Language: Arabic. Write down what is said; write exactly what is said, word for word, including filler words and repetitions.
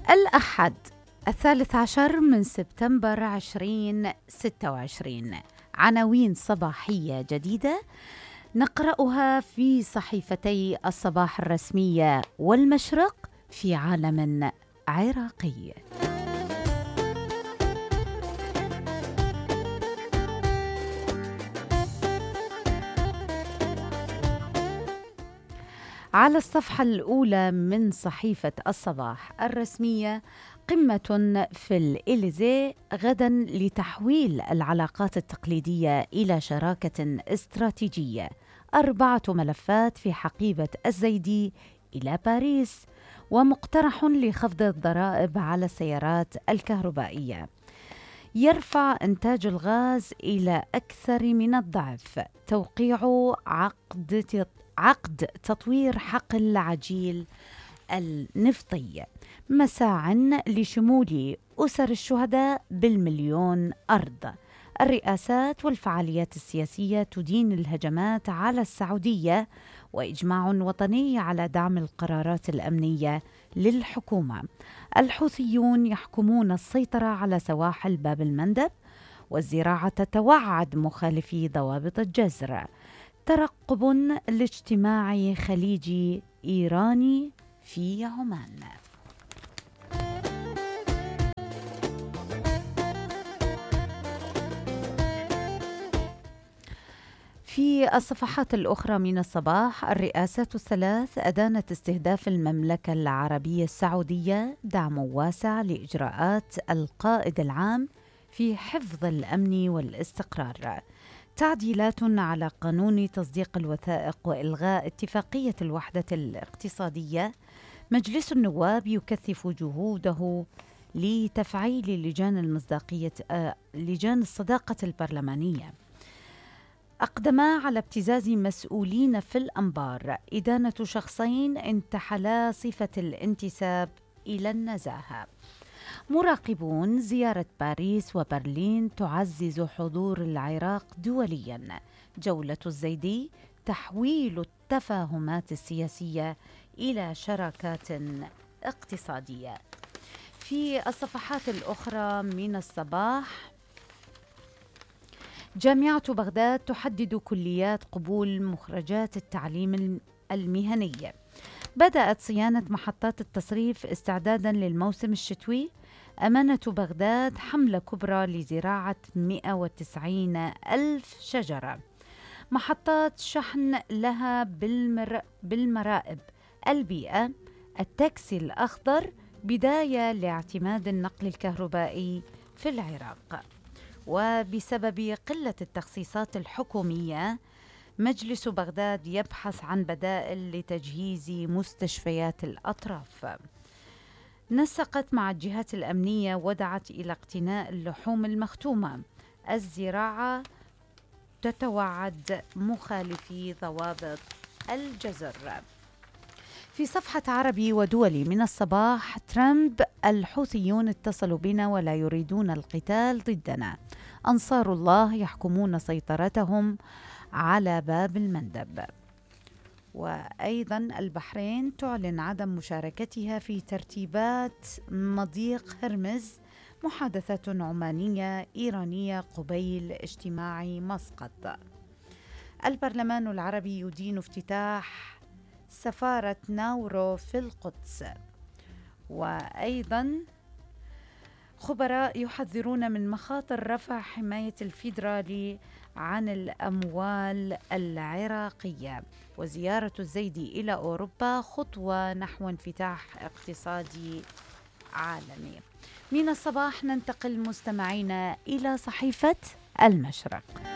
الأحد الثالث عشر من سبتمبر عشرين ستة وعشرين، عناوين صباحية جديدة نقرأها في صحيفتي الصباح الرسمية والمشرق في عالم عراقي. على الصفحة الأولى من صحيفة الصباح الرسمية: قمة في الإليزيه غدا لتحويل العلاقات التقليدية إلى شراكة استراتيجية، أربعة ملفات في حقيبة الزيدي إلى باريس، ومقترح لخفض الضرائب على السيارات الكهربائية. يرفع إنتاج الغاز إلى أكثر من الضعف، توقيع عقد عقد تطوير حقل عجيل النفطي، مساع لشمول أسر الشهداء بالمليون أرض. الرئاسات والفعاليات السياسية تدين الهجمات على السعودية، وإجماع وطني على دعم القرارات الأمنية للحكومة. الحوثيون يحكمون السيطرة على سواحل باب المندب، والزراعة تتوعد مخالفي ضوابط الجزر. ترقب لاجتماع خليجي إيراني في عمان. في الصفحات الأخرى من الصباح: الرئاسات الثلاث أدانت استهداف المملكة العربية السعودية، دعم واسع لإجراءات القائد العام في حفظ الأمن والاستقرار. تعديلات على قانون تصديق الوثائق وإلغاء اتفاقية الوحدة الاقتصادية. مجلس النواب يكثف جهوده لتفعيل لجان المصداقية آه لجان الصداقة البرلمانية. أقدما على ابتزاز مسؤولين في الأنبار. إدانة شخصين انتحلا صفة الانتساب إلى النزاهة. مراقبون: زيارة باريس وبرلين تعزز حضور العراق دوليا. جولة الزيدي: تحويل التفاهمات السياسية إلى شراكات اقتصادية. في الصفحات الأخرى من الصباح: جامعة بغداد تحدد كليات قبول مخرجات التعليم المهني. بدأت صيانة محطات التصريف استعدادا للموسم الشتوي. أمانة بغداد: حملة كبرى لزراعة مئة وتسعين ألف شجرة. محطات شحن لها بالمر... بالمرائب. البيئة: التاكسي الأخضر بداية لاعتماد النقل الكهربائي في العراق. وبسبب قلة التخصيصات الحكومية، مجلس بغداد يبحث عن بدائل لتجهيز مستشفيات الأطراف. نسقت مع الجهات الأمنية ودعت إلى اقتناء اللحوم المختومة. الزراعة تتوعد مخالفي ضوابط الجزر. في صفحة عربي ودولي من الصباح: ترامب: الحوثيون اتصلوا بنا ولا يريدون القتال ضدنا. أنصار الله يحكمون سيطرتهم على باب المندب. وأيضا البحرين تعلن عدم مشاركتها في ترتيبات مضيق هرمز. محادثات عمانية إيرانية قبيل اجتماع مسقط. البرلمان العربي يدين افتتاح سفارة ناورو في القدس. وأيضا خبراء يحذرون من مخاطر رفع حماية الفيدرالي عن الأموال العراقية. وزيارة الزيدي إلى أوروبا خطوة نحو انفتاح اقتصادي عالمي. من الصباح ننتقل مستمعينا إلى صحيفة المشرق.